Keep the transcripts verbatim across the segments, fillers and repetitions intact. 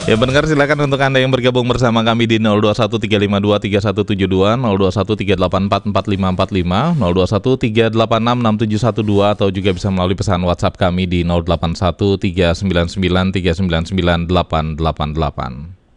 Ya pendengar, silakan untuk Anda yang bergabung bersama kami di nol dua satu tiga lima dua tiga satu tujuh dua, nol dua satu tiga delapan empat empat lima empat lima, nol dua satu tiga delapan enam enam tujuh satu dua, atau juga bisa melalui pesan WhatsApp kami di nol delapan satu tiga sembilan sembilan tiga sembilan sembilan delapan delapan delapan.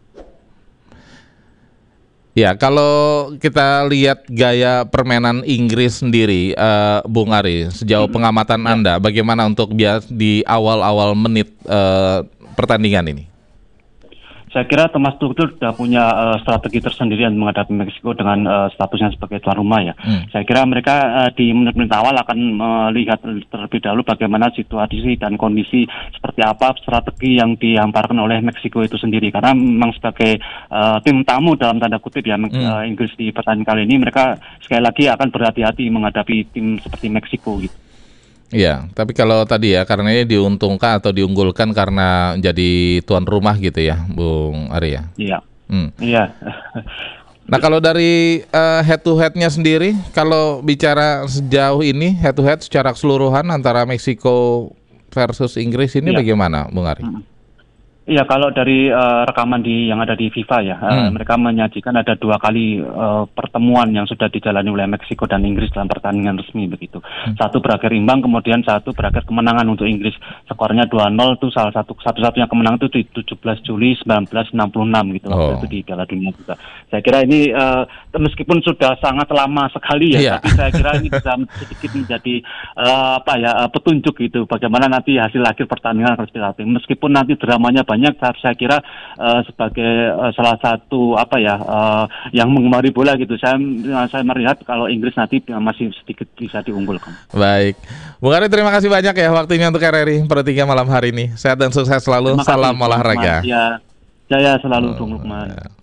Ya, kalau kita lihat gaya permainan Inggris sendiri, uh, Bung Ari, sejauh pengamatan Ya. Anda, bagaimana untuk bias di awal-awal menit uh, pertandingan ini? Saya kira Thomas Tuchel sudah punya uh, strategi tersendiri menghadapi Meksiko dengan uh, statusnya sebagai tuan rumah ya. Hmm. Saya kira mereka uh, di menit-menit awal akan melihat uh, terlebih dahulu bagaimana situasi dan kondisi seperti apa strategi yang dihamparkan oleh Meksiko itu sendiri. Karena memang sebagai uh, tim tamu dalam tanda kutip ya hmm. uh, Inggris di pertandingan kali ini, mereka sekali lagi akan berhati-hati menghadapi tim seperti Meksiko gitu. Iya, tapi kalau tadi ya karena ini diuntungkan atau diunggulkan karena jadi tuan rumah gitu ya, Bung Arya. Iya. Hmm. Iya. Nah, kalau dari uh, head to head-nya sendiri, kalau bicara sejauh ini head to head secara keseluruhan antara Meksiko versus Inggris ini iya. Bagaimana, Bung Ari? Hmm. Iya, kalau dari uh, rekaman di yang ada di FIFA ya, hmm. uh, mereka menyajikan ada dua kali uh, pertemuan yang sudah dijalani oleh Meksiko dan Inggris dalam pertandingan resmi begitu. Hmm. Satu berakhir imbang, kemudian satu berakhir kemenangan untuk Inggris. Skornya dua nol itu salah satu satu-satunya kemenangan itu di tujuh belas Juli seribu sembilan ratus enam puluh enam gitu. Oh. Waktu itu di Piala Dunia juga. Saya kira ini uh, meskipun sudah sangat lama sekali ya, yeah. tapi saya kira ini bisa sedikit menjadi uh, apa ya uh, petunjuk gitu bagaimana nanti hasil akhir pertandingan akan seperti apa. Meskipun nanti dramanya banyak, banyak saya kira uh, sebagai uh, salah satu apa ya uh, yang mengemari bola gitu, saya saya melihat kalau Inggris nanti masih sedikit bisa diunggulkan. Baik, Bung Ari, terima kasih banyak ya waktunya untuk R R I Per tiga malam hari ini. Sehat dan sukses selalu. Salam olahraga. Ya, saya selalu Bung Lukman.